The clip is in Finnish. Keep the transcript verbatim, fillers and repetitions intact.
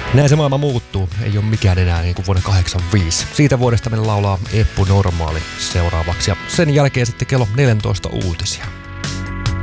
Näin se maailma muuttuu. Ei ole mikään enää niin kuin vuonna kahdeksankymmentäviisi. Siitä vuodesta meillä laulaa Eppu Normaali seuraavaksi. Ja sen jälkeen sitten kello neljätoista uutisia.